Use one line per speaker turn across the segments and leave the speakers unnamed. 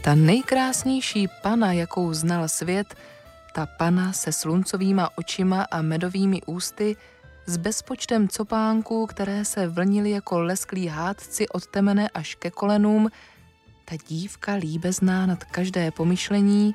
Ta nejkrásnější pana, jakou znal svět, ta pana se sluncovýma očima a medovými ústy, s bezpočtem copánků, které se vlnily jako lesklí hádci od temene až ke kolenům, ta dívka líbezná nad každé pomyšlení,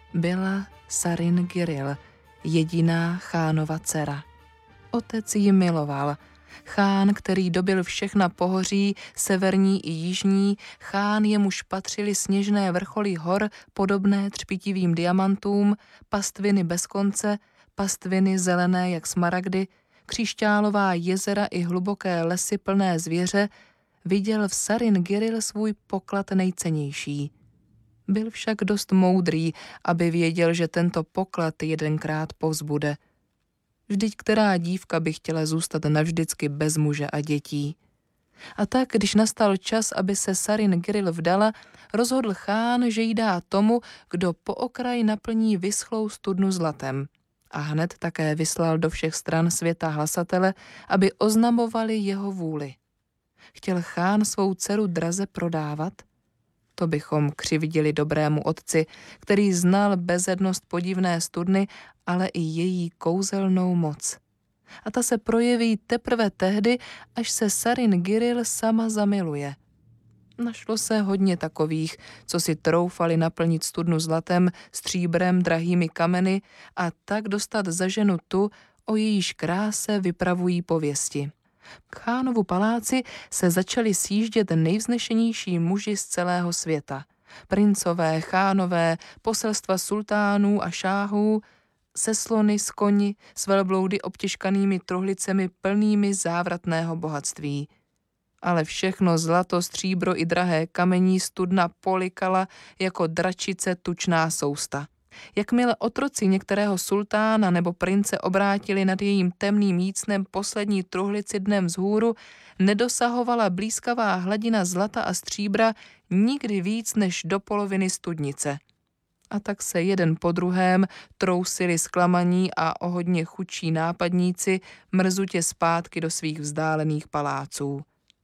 byla Sarin-Giril, jediná chánova dcera. Otec ji miloval. Chán, který dobyl všechna pohoří, severní i jižní, chán, jemuž patřily sněžné vrcholy hor, podobné třpitivým diamantům, pastviny bez konce, pastviny zelené jak smaragdy, křišťálová jezera i hluboké lesy plné zvěře, viděl v Sarin-Giril svůj poklad nejcennější. Byl však dost moudrý, aby věděl, že tento poklad jedenkrát povzbude. Vždyť která dívka by chtěla zůstat navždycky bez muže a dětí. A tak, když nastal čas, aby se Sarin-Giril vdala, rozhodl chán, že jí dá tomu, kdo po okraji naplní vyschlou studnu zlatem. A hned také vyslal do všech stran světa hlasatele, aby oznamovali jeho vůli. Chtěl chán svou dceru draze prodávat? To bychom křivdili dobrému otci, který znal bezednost podivné studny, ale i její kouzelnou moc. A ta se projeví teprve tehdy, až se Sarin-Giril sama zamiluje. Našlo se hodně takových, co si troufali naplnit studnu zlatem, stříbrem, drahými kameny a tak dostat za ženu tu, o jejíž kráse vypravují pověsti. K chánovu paláci se začali sjíždět nejvznešenější muži z celého světa. Princové, chánové, poselstva sultánů a šáhů, se slony, s koni, s velbloudy obtěžkanými truhlicemi plnými závratného bohatství. Ale všechno zlato, stříbro i drahé kamení studna polikala jako dračice tučná sousta. Jakmile otroci některého sultána nebo prince obrátili nad jejím temným jícnem poslední truhlici dnem vzhůru, nedosahovala blízkavá hladina zlata a stříbra nikdy víc než do poloviny studnice. A tak se jeden po druhém trousili zklamaní a o hodně chudší nápadníci mrzutě zpátky do svých vzdálených paláců.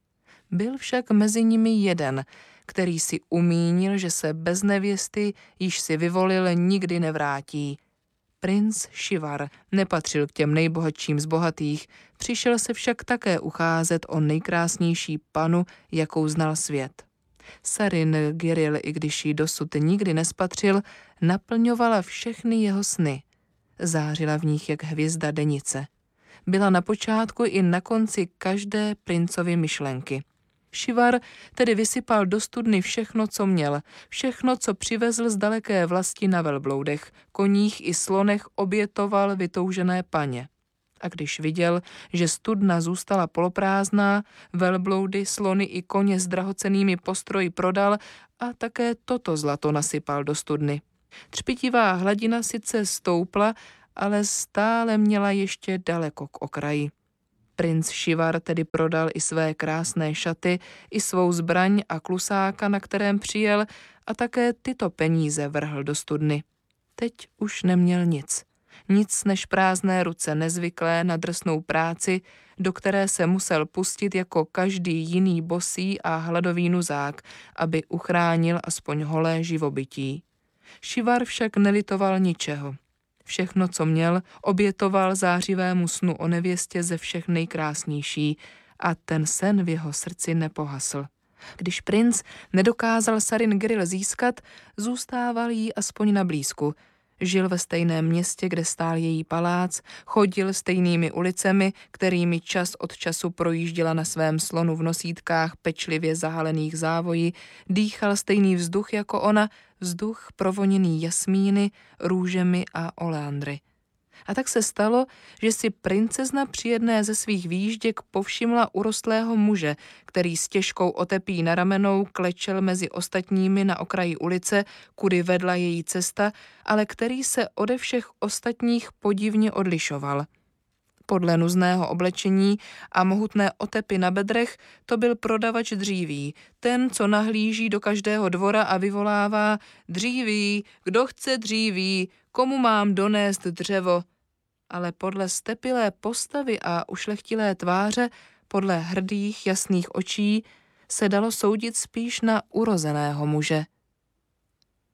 Byl však mezi nimi jeden, který si umínil, že se bez nevěsty, již si vyvolil, nikdy nevrátí. Princ Šivar nepatřil k těm nejbohatším z bohatých, přišel se však také ucházet o nejkrásnější panu, jakou znal svět. Sarin-Giril, i když ji dosud nikdy nespatřil, naplňovala všechny jeho sny. Zářila v nich jak hvězda denice. Byla na počátku i na konci každé princovy myšlenky. Šivar tedy vysypal do studny všechno, co měl, všechno, co přivezl z daleké vlasti na velbloudech, koních i slonech obětoval vytoužené paně. A když viděl, že studna zůstala poloprázdná, velbloudy, slony i koně s drahocennými postroji prodal a také toto zlato nasypal do studny. Třpitivá hladina sice stoupla, ale stále měla ještě daleko k okraji. Princ Šivar tedy prodal i své krásné šaty, i svou zbraň a klusáka, na kterém přijel, a také tyto peníze vrhl do studny. Teď už neměl nic. Nic než prázdné ruce nezvyklé na drsnou práci, do které se musel pustit jako každý jiný bosý a hladový nuzák, aby uchránil aspoň holé živobytí. Šivar však nelitoval ničeho. Všechno, co měl, obětoval zářivému snu o nevěstě ze všech nejkrásnější a ten sen v jeho srdci nepohasl. Když princ nedokázal Sarin-Giril získat, zůstával jí aspoň na blízku. Žil ve stejném městě, kde stál její palác, chodil stejnými ulicemi, kterými čas od času projížděla na svém slonu v nosítkách pečlivě zahalených závojí, dýchal stejný vzduch jako ona, vzduch provoněný jasmíny, růžemi a oleandry. A tak se stalo, že si princezna při jedné ze svých výjížděk povšimla urostlého muže, který s těžkou otepí na ramenou klečel mezi ostatními na okraji ulice, kudy vedla její cesta, ale který se ode všech ostatních podivně odlišoval. Podle nuzného oblečení a mohutné otepy na bedrech to byl prodavač dříví, ten, co nahlíží do každého dvora a vyvolává: dříví, kdo chce dříví, komu mám donést dřevo. Ale podle stepilé postavy a ušlechtilé tváře, podle hrdých jasných očí, se dalo soudit spíš na urozeného muže.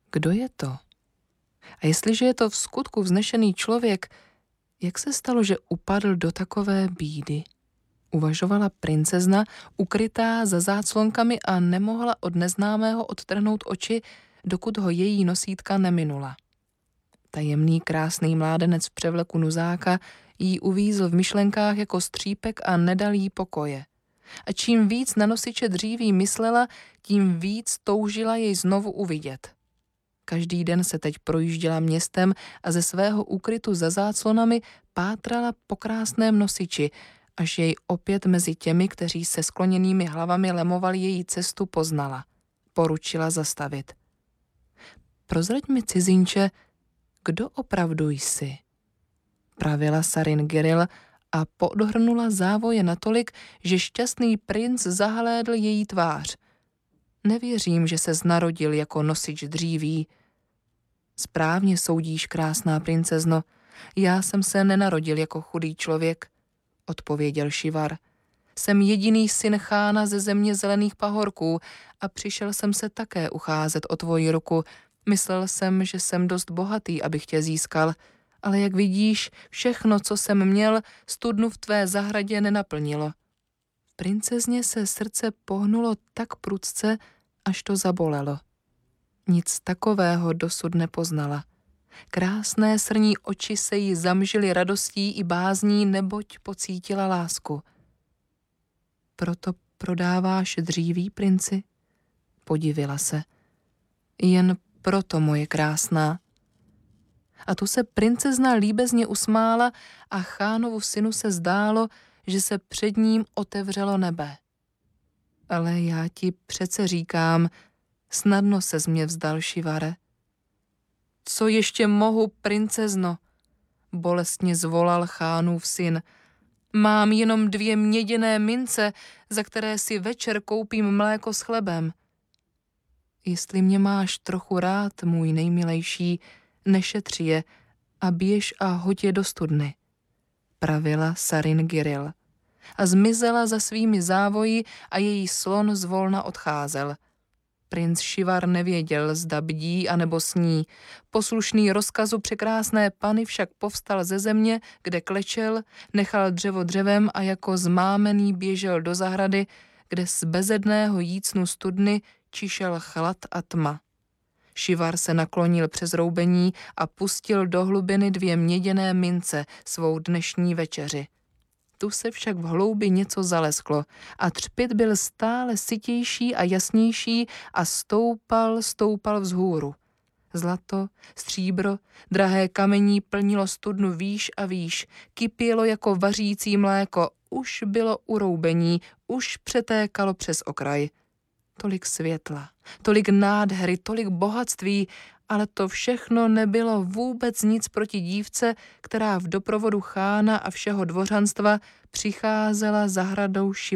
Kdo je to? A jestliže je to v skutku vznešený člověk, jak se stalo, že upadl do takové bídy? Uvažovala princezna, ukrytá za záclonkami a nemohla od neznámého odtrhnout oči, dokud ho její nosítka neminula. Tajemný krásný mládenec v převleku nuzáka jí uvízl v myšlenkách jako střípek a nedal jí pokoje. A čím víc na nosiče dříví myslela, tím víc toužila jej znovu uvidět. Každý den se teď projížděla městem a ze svého úkrytu za záclonami pátrala po krásném nosiči, až jej opět mezi těmi, kteří se skloněnými hlavami lemovali její cestu, poznala. Poručila zastavit. Prozrať mi, cizinče, kdo opravdu jsi? Pravila Sarin-Giril a podhrnula závoje natolik, že šťastný princ zahlédl její tvář. Nevěřím, že ses narodil jako nosič dříví. Správně soudíš, krásná princezno, já jsem se nenarodil jako chudý člověk, odpověděl Šivar. Jsem jediný syn chána ze země zelených pahorků a přišel jsem se také ucházet o tvoji ruku. Myslel jsem, že jsem dost bohatý, abych tě získal, ale jak vidíš, všechno, co jsem měl, studnu v tvé zahradě nenaplnilo. Princezně se srdce pohnulo tak prudce, až to zabolelo. Nic takového dosud nepoznala. Krásné srní oči se jí zamžily radostí i bázní, neboť pocítila lásku. Proto prodáváš dříví, princi? Podivila se. Jen proto, moje krásná. A tu se princezna líbezně usmála a chánovu synu se zdálo, že se před ním otevřelo nebe. Ale já ti přece říkám, snadno se z mě vzdal, Šivare. Co ještě mohu, princezno? Bolestně zvolal chánův syn. Mám jenom 2 měděné mince, za které si večer koupím mléko s chlebem. Jestli mě máš trochu rád, můj nejmilejší, nešetři je a běž a hoď je do studny, pravila Sarin-Giril. A zmizela za svými závoji a její slon zvolna odcházel. Princ Šivar nevěděl, zda bdí anebo sní. Poslušný rozkazu překrásné Pany však povstal ze země, kde klečel, nechal dřevo dřevem a jako zmámený běžel do zahrady, kde z bezedného jícnu studny čišel chlad a tma. Šivar se naklonil přes roubení a pustil do hlubiny 2 měděné mince, svou dnešní večeři. Tu se však v hloubi něco zalesklo a třpyt byl stále sytější a jasnější a stoupal vzhůru. Zlato, stříbro, drahé kamení plnilo studnu výš a výš, kypělo jako vařící mléko, už bylo u roubení, už přetékalo přes okraj. Tolik světla, tolik nádhery, tolik bohatství, ale to všechno nebylo vůbec nic proti dívce, která v doprovodu chána a všeho dvořanstva přicházela zahradou